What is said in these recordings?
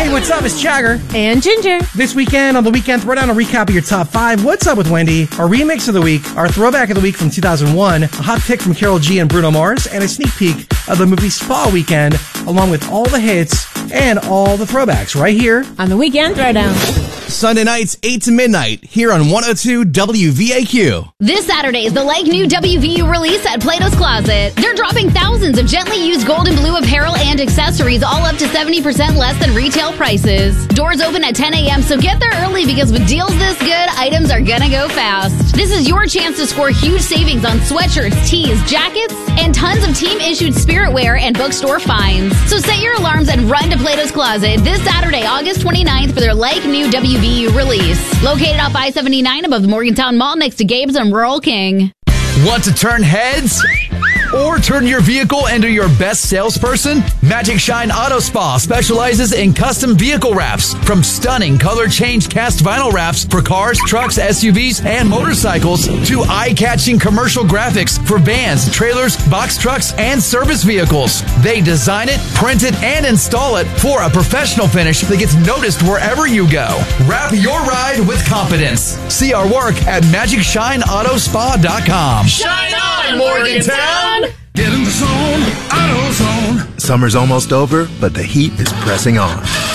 Hey, what's up? It's Jagger. And Ginger. This weekend on the Weekend Throwdown, a recap of your top 5. What's up with Wendy? Our remix of the week, our throwback of the week from 2001, a hot pick from Karol G and Bruno Mars, and a sneak peek of the movie Spa Weekend, along with all the hits and all the throwbacks right here on the Weekend Throwdown. Sunday nights, 8 to midnight, here on 102 WVAQ. This Saturday is the like-new WVU release at Plato's Closet. They're dropping thousands of gently used gold and blue apparel and accessories, all up to 70% less than retail prices. Doors open at 10 a.m., so get there early because with deals this good, items are gonna go fast. This is your chance to score huge savings on sweatshirts, tees, jackets, and tons of team-issued spirit wear and bookstore finds. So set your alarms and run to Plato's Closet this Saturday, August 29th for their like-new WVU release. Located off I-79 above the Morgantown Mall next to Gabe's and Rural King. Want to turn heads? Or turn your vehicle into your best salesperson? Magic Shine Auto Spa specializes in custom vehicle wraps, from stunning color change cast vinyl wraps for cars, trucks, SUVs, and motorcycles, to eye-catching commercial graphics for vans, trailers, box trucks, and service vehicles. They design it, print it, and install it for a professional finish that gets noticed wherever you go. Wrap your ride with confidence. See our work at MagicShineAutoSpa.com. Shine on, Morgantown! Get in the zone, AutoZone. Summer's almost over, but the heat is pressing on.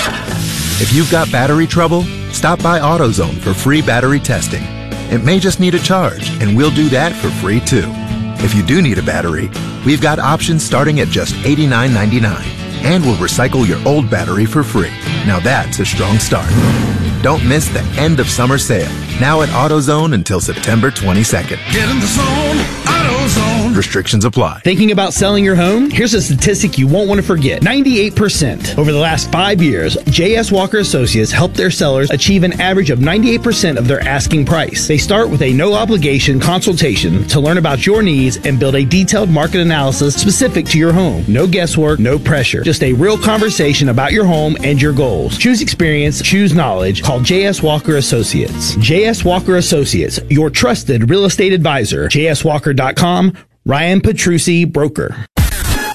If you've got battery trouble, stop by AutoZone for free battery testing. It may just need a charge, and we'll do that for free too. If you do need a battery, we've got options starting at just $89.99, and we'll recycle your old battery for free. Now that's a strong start. Don't miss the end of summer sale, now at AutoZone until September 22nd. Get in the zone, AutoZone. Restrictions apply. Thinking about selling your home? Here's a statistic you won't want to forget. 98%. Over the last 5 years, J.S. Walker Associates helped their sellers achieve an average of 98% of their asking price. They start with a no-obligation consultation to learn about your needs and build a detailed market analysis specific to your home. No guesswork, no pressure. Just a real conversation about your home and your goals. Choose experience, choose knowledge. Call J.S. Walker Associates. J.S. Walker Associates, your trusted real estate advisor. JSWalker.com. Ryan Petrucci, broker.